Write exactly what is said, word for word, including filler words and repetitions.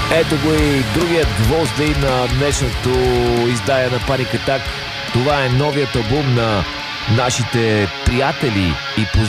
Ето го и другият гвозди на днешното издание на Panic Attack. Това е новият албум на нашите приятели и познати